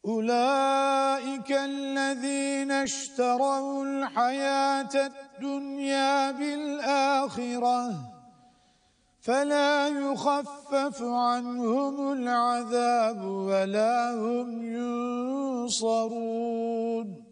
أولئك الذين اشتروا الحياة الدنيا بالآخرة فلا يخفف عنهم العذاب ولا هم ينصرون